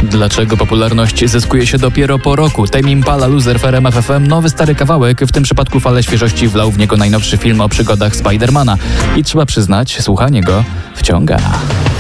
Dlaczego popularność zyskuje się dopiero po roku? Tame Impala, Loser w RMF FM, nowy stary kawałek, w tym przypadku falę świeżości wlał w niego najnowszy film o przygodach Spidermana. I trzeba przyznać, słuchanie go wciąga.